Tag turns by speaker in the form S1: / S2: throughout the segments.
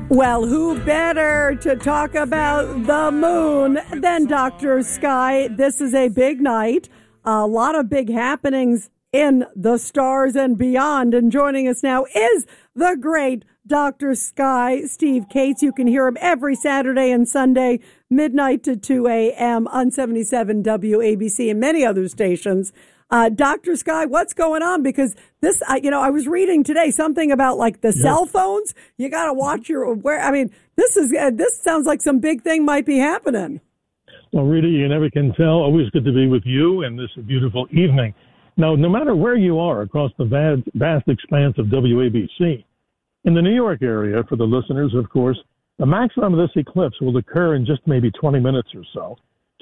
S1: Well, who better to talk about the moon than Dr. Sky? This is a big night. A lot of big happenings in the stars and beyond. And joining us now is the great Dr. Sky, Steve Kates. You can hear him every Saturday and Sunday, midnight to 2 a.m. on 77 WABC and many other stations. Dr. Sky, what's going on? Because this, I was reading today something about like the cell phones. You got to watch this sounds like some big thing might be happening.
S2: Well, Rita, you never can tell. Always good to be with you and this beautiful evening. Now, no matter where you are across the vast expanse of WABC, in the New York area, for the listeners, of course, the maximum of this eclipse will occur in just maybe 20 minutes or so,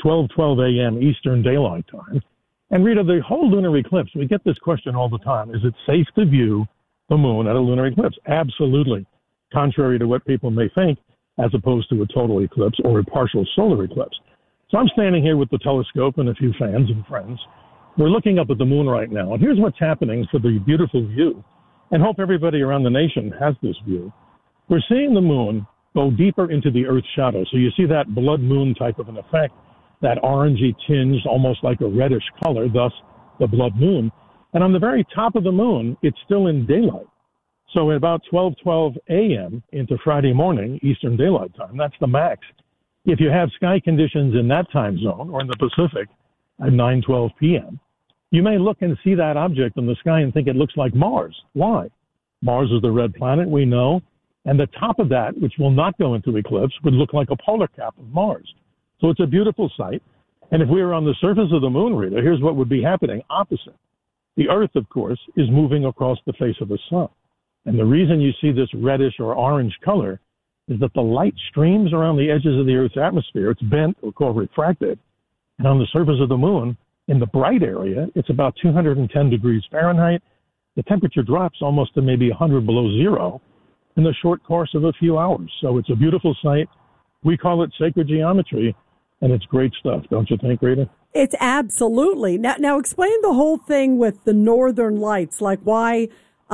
S2: 12 a.m. Eastern Daylight Time. And Rita, the whole lunar eclipse, we get this question all the time. Is it safe to view the moon at a lunar eclipse? Absolutely. Contrary to what people may think, as opposed to a total eclipse or a partial solar eclipse. So I'm standing here with the telescope and a few fans and friends. We're looking up at the moon right now. And here's what's happening for the beautiful view. And hope everybody around the nation has this view. We're seeing the moon go deeper into the Earth's shadow. So you see that blood moon type of an effect, that orangey tinge, almost like a reddish color, thus the blood moon. And on the very top of the moon, it's still in daylight. So at about 12 a.m. into Friday morning, Eastern Daylight Time, that's the max. If you have sky conditions in that time zone or in the Pacific at 9:12 p.m., you may look and see that object in the sky and think it looks like Mars. Why? Mars is the red planet, we know, and the top of that, which will not go into eclipse, would look like a polar cap of Mars. So it's a beautiful sight. And if we were on the surface of the moon, Rita, here's what would be happening opposite. The Earth, of course, is moving across the face of the sun. And the reason you see this reddish or orange color is that the light streams around the edges of the Earth's atmosphere. It's bent or called refracted. And on the surface of the moon, in the bright area, it's about 210 degrees Fahrenheit. The temperature drops almost to maybe 100 below zero in the short course of a few hours. So it's a beautiful sight. We call it sacred geometry, and it's great stuff, don't you think, Rita?
S1: It's absolutely. Now explain the whole thing with the northern lights, like why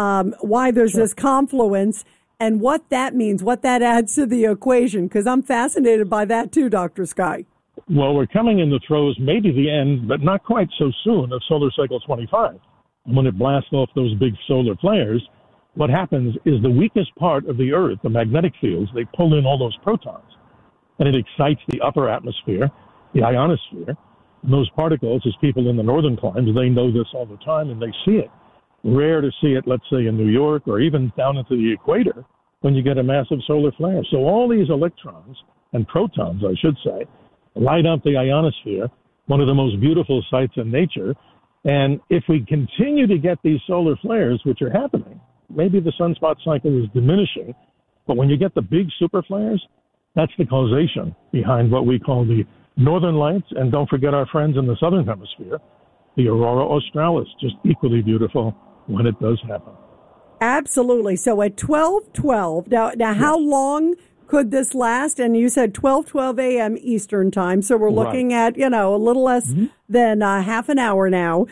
S1: there's this confluence and what that means, what that adds to the equation, because I'm fascinated by that too, Dr. Sky.
S2: Well, we're coming in the throes, maybe the end, but not quite so soon, of solar cycle 25. And when it blasts off those big solar flares, what happens is the weakest part of the Earth, the magnetic fields, they pull in all those protons. And it excites the upper atmosphere, the ionosphere. And those particles, as people in the northern climes, they know this all the time and they see it. Rare to see it, let's say, in New York or even down into the equator when you get a massive solar flare. So all these electrons and protons, I should say, light up the ionosphere, one of the most beautiful sights in nature. And if we continue to get these solar flares, which are happening, maybe the sunspot cycle is diminishing, but when you get the big super flares, that's the causation behind what we call the northern lights. And don't forget our friends in the southern hemisphere, the aurora australis, just equally beautiful when it does happen.
S1: Absolutely. So at 12:12, now how long could this last? And you said 12 a.m. Eastern time. So we're looking at, a little less than half an hour now.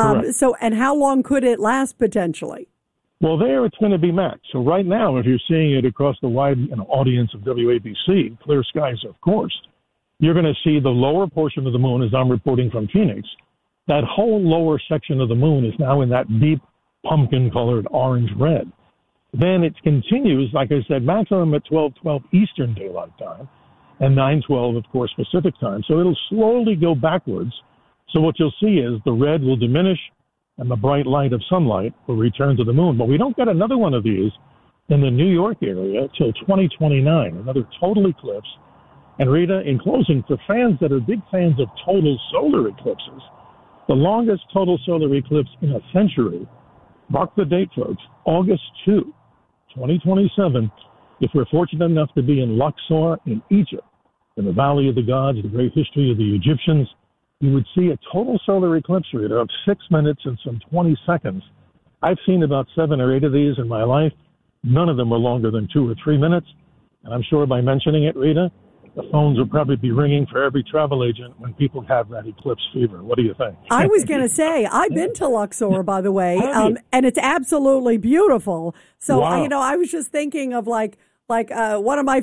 S1: And how long could it last potentially?
S2: Well, there it's going to be max. So right now, if you're seeing it across the wide audience of WABC, clear skies, of course, you're going to see the lower portion of the moon, as I'm reporting from Phoenix. That whole lower section of the moon is now in that deep pumpkin-colored orange-red. Then it continues, like I said, maximum at 12:12 Eastern Daylight Time and 9:12, of course, Pacific Time. So it'll slowly go backwards. So what you'll see is the red will diminish and the bright light of sunlight will return to the moon. But we don't get another one of these in the New York area till 2029, another total eclipse. And Rita, in closing, for fans that are big fans of total solar eclipses, the longest total solar eclipse in a century, mark the date, folks, August 2, 2027, if we're fortunate enough to be in Luxor in Egypt, in the Valley of the Gods, the great history of the Egyptians, you would see a total solar eclipse, Rita, of 6 minutes and some 20 seconds. I've seen about 7 or 8 of these in my life. None of them were longer than 2 or 3 minutes. And I'm sure by mentioning it, Rita, the phones will probably be ringing for every travel agent when people have that eclipse fever. What do you think?
S1: I was going to say, I've been to Luxor, by the way, and it's absolutely beautiful. So,
S2: wow.
S1: I was just thinking of like, Like one of my,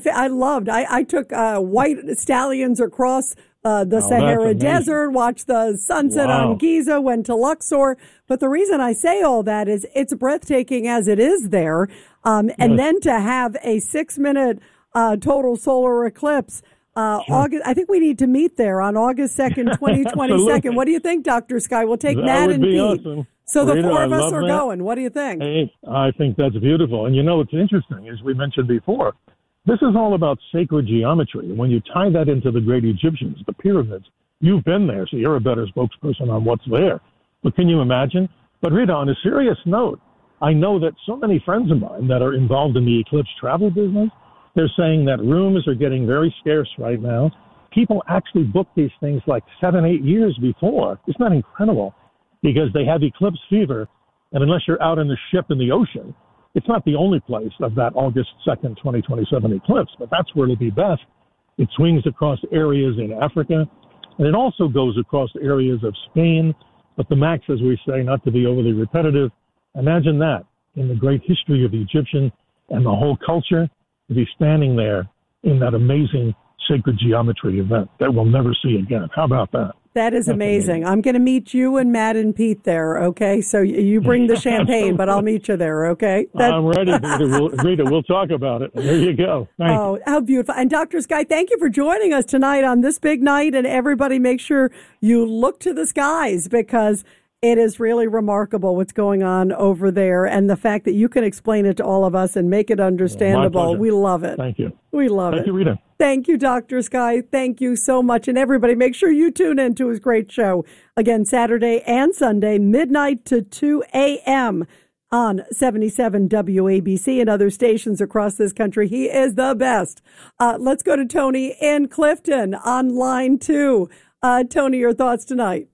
S1: I took white stallions across the Sahara Desert, watched the sunset on Giza, went to Luxor. But the reason I say all that is it's breathtaking as it is there. And then to have a 6-minute total solar eclipse, August, I think we need to meet there on August 2nd, 2022. What do you think, Dr. Sky? We'll take Matt and Pete. Awesome. So the four of us are going. What do you think?
S2: Hey, I think that's beautiful. And you know, what's interesting, as we mentioned before, this is all about sacred geometry. When you tie that into the great Egyptians, the pyramids, you've been there, so you're a better spokesperson on what's there. But can you imagine? But Rita, on a serious note, I know that so many friends of mine that are involved in the eclipse travel business, they're saying that rooms are getting very scarce right now. People actually book these things like 7-8 years before. Isn't that incredible? Because they have eclipse fever, and unless you're out in the ship in the ocean, it's not the only place of that August 2nd, 2027 eclipse, but that's where it'll be best. It swings across areas in Africa, and it also goes across areas of Spain. But the max, as we say, not to be overly repetitive, imagine that in the great history of the Egyptian and the whole culture, to be standing there in that amazing sacred geometry event that we'll never see again. How about that?
S1: That is amazing. I'm going to meet you and Matt and Pete there, okay? So you bring the champagne, but I'll meet you there, okay?
S2: I'm ready, Rita. We'll talk about it. There you go. Thank you.
S1: How beautiful. And Dr. Sky, thank you for joining us tonight on this big night. And everybody, make sure you look to the skies because it is really remarkable what's going on over there. And the fact that you can explain it to all of us and make it understandable. We love it.
S2: Thank you.
S1: We love it.
S2: Thank you, Rita.
S1: Thank you, Dr. Sky. Thank you so much. And everybody, make sure you tune in to his great show. Again, Saturday and Sunday, midnight to 2 a.m. on 77 WABC and other stations across this country. He is the best. Let's go to Tony in Clifton on line 2. Tony, your thoughts tonight?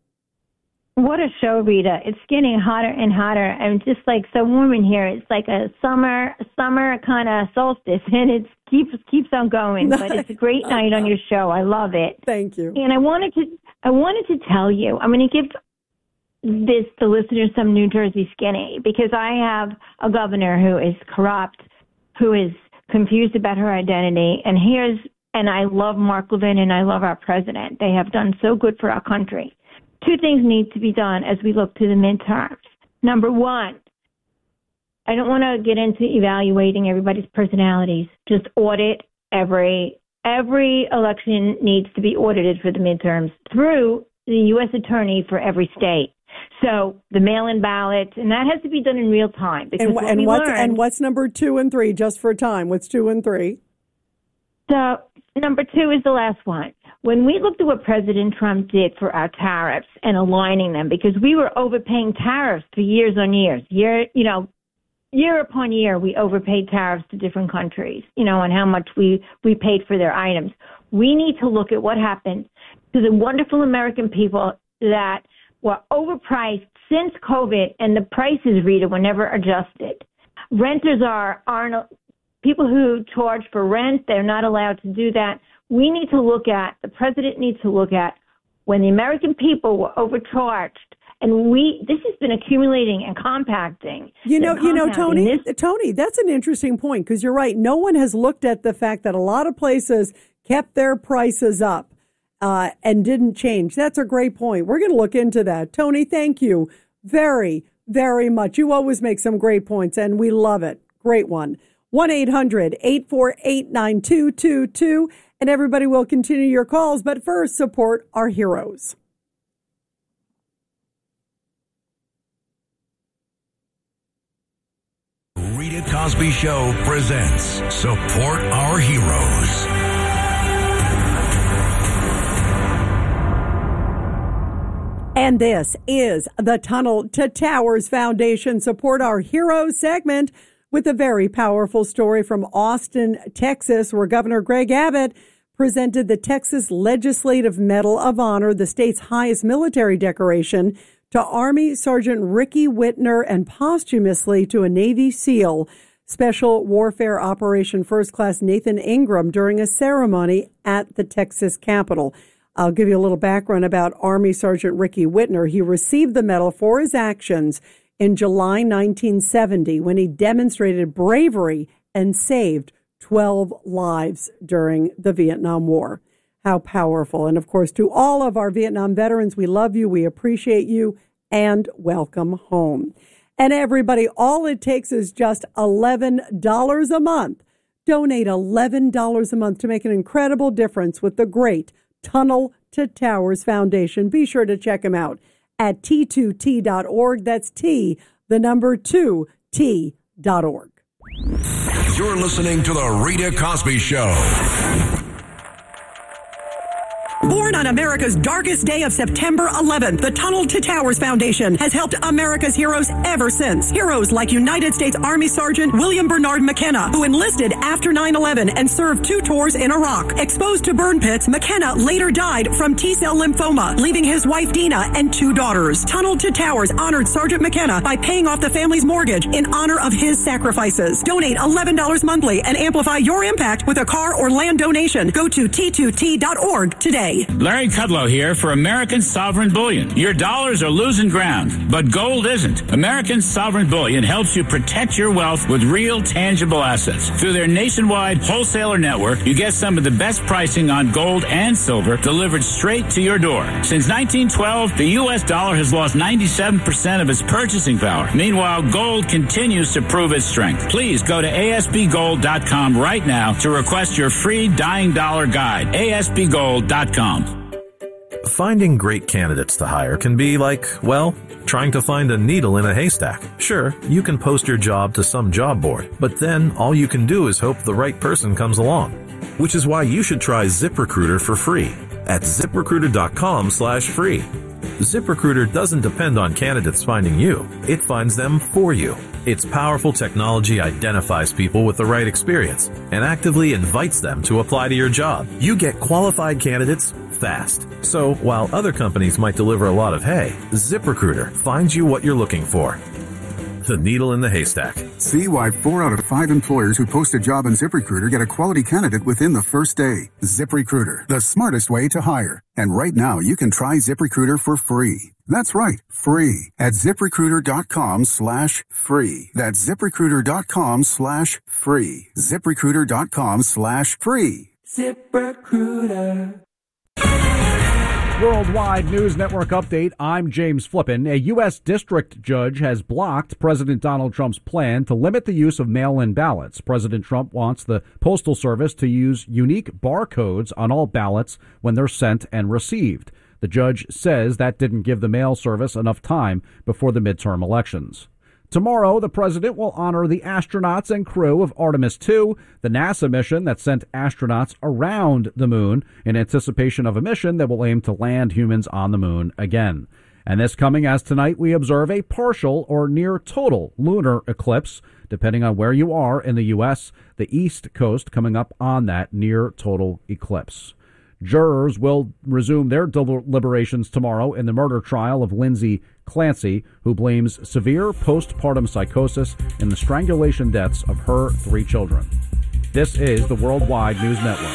S3: What a show, Rita. It's getting hotter and hotter. I'm just like so warm in here. It's like a summer kind of solstice, and it keeps on going. But it's a great night on your show. I love it.
S1: Thank you.
S3: And I wanted to tell you, I'm going to give the listeners some New Jersey skinny because I have a governor who is corrupt, who is confused about her identity. And I love Mark Levin and I love our president. They have done so good for our country. 2 things need to be done as we look to the midterms. Number 1, I don't want to get into evaluating everybody's personalities. Just audit every election needs to be audited for the midterms through the U.S. attorney for every state. So the mail-in ballots, and that has to be done in real time. Because
S1: what's number 2 and 3, just for time? What's 2 and 3?
S3: So number 2 is the last one. When we looked at what President Trump did for our tariffs and aligning them, because we were overpaying tariffs for years on years, year upon year, we overpaid tariffs to different countries, and how much we paid for their items. We need to look at what happened to the wonderful American people that were overpriced since COVID, and the prices, Rita, were never adjusted. Renters aren't people who charge for rent. They're not allowed to do that. The president needs to look at when the American people were overcharged, and this has been accumulating and compacting.
S1: Tony, that's an interesting point because you're right. No one has looked at the fact that a lot of places kept their prices up and didn't change. That's a great point. We're going to look into that. Tony, thank you very, very much. You always make some great points, and we love it. Great one. 1-800-848-9222. And everybody will continue your calls, but first, support our heroes.
S4: Rita Cosby Show presents Support Our Heroes.
S1: And this is the Tunnel to Towers Foundation Support Our Heroes segment with a very powerful story from Austin, Texas, where Governor Greg Abbott presented the Texas Legislative Medal of Honor, the state's highest military decoration, to Army Sergeant Ricky Whitner and posthumously to a Navy SEAL, Special Warfare Operation First Class Nathan Ingram, during a ceremony at the Texas Capitol. I'll give you a little background about Army Sergeant Ricky Whitner. He received the medal for his actions in July 1970 when he demonstrated bravery and saved 12 lives during the Vietnam War. How powerful. And of course, to all of our Vietnam veterans, we love you, we appreciate you, and welcome home. And everybody, all it takes is just $11 a month. Donate $11 a month to make an incredible difference with the great Tunnel to Towers Foundation. Be sure to check them out at T2T.org. That's T, the number 2, T.org.
S4: You're listening to The Rita Cosby Show.
S5: Born on America's darkest day of September 11th, the Tunnel to Towers Foundation has helped America's heroes ever since. Heroes like United States Army Sergeant William Bernard McKenna, who enlisted after 9/11 and served 2 tours in Iraq. Exposed to burn pits, McKenna later died from T-cell lymphoma, leaving his wife Dina and 2 daughters. Tunnel to Towers honored Sergeant McKenna by paying off the family's mortgage in honor of his sacrifices. Donate $11 monthly and amplify your impact with a car or land donation. Go to T2T.org today.
S6: Larry Kudlow here for American Sovereign Bullion. Your dollars are losing ground, but gold isn't. American Sovereign Bullion helps you protect your wealth with real, tangible assets. Through their nationwide wholesaler network, you get some of the best pricing on gold and silver delivered straight to your door. Since 1912, the U.S. dollar has lost 97% of its purchasing power. Meanwhile, gold continues to prove its strength. Please go to ASBGold.com right now to request your free Dying Dollar Guide. ASBGold.com.
S7: Finding great candidates to hire can be like, well, trying to find a needle in a haystack. Sure, you can post your job to some job board, but then all you can do is hope the right person comes along. Which is why you should try ZipRecruiter for free at ZipRecruiter.com/free. ZipRecruiter doesn't depend on candidates finding you. It finds them for you. Its powerful technology identifies people with the right experience and actively invites them to apply to your job. You get qualified candidates fast. So while other companies might deliver a lot of hay, ZipRecruiter finds you what you're looking for. The needle in the haystack.
S8: See why 4 out of 5 employers who post a job on ZipRecruiter get a quality candidate within the first day. ZipRecruiter, the smartest way to hire. And right now, you can try ZipRecruiter for free. That's right, free at ZipRecruiter.com/free. That's ZipRecruiter.com/free. ZipRecruiter.com/free.
S9: ZipRecruiter. Worldwide News Network update. I'm James Flippin. A U.S. district judge has blocked President Donald Trump's plan to limit the use of mail-in ballots. President Trump wants the Postal Service to use unique barcodes on all ballots when they're sent and received. The judge says that didn't give the mail service enough time before the midterm elections. Tomorrow, the president will honor the astronauts and crew of Artemis II, the NASA mission that sent astronauts around the moon in anticipation of a mission that will aim to land humans on the moon again. And this coming as tonight we observe a partial or near total lunar eclipse, depending on where you are in the U.S., the East Coast coming up on that near total eclipse. Jurors will resume their deliberations tomorrow in the murder trial of Lindsay Clancy, who blames severe postpartum psychosis in the strangulation deaths of her 3 children. This is the Worldwide News Network.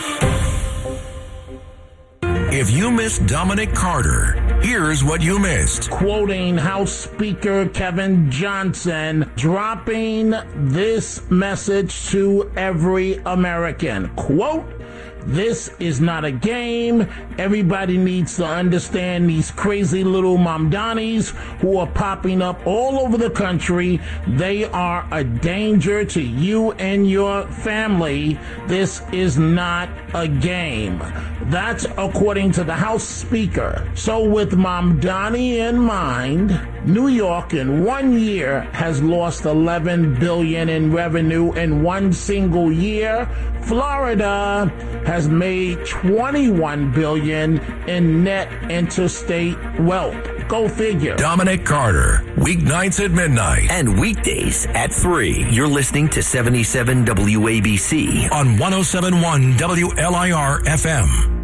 S4: If you missed Dominic Carter, here's what you missed.
S10: Quoting House Speaker Kevin Johnson, dropping this message to every American. Quote, "This is not a game. Everybody needs to understand these crazy little Mamdanis who are popping up all over the country. They are a danger to you and your family. This is not a game." That's according to the House Speaker. So with Mamdani in mind, New York in 1 year has lost $11 billion in revenue in one single year. Florida has made $21 billion in net interstate wealth. Go figure.
S4: Dominic Carter, weeknights at midnight.
S11: And weekdays at 3. You're listening to 77 WABC.
S4: On 107.1 WLIR FM.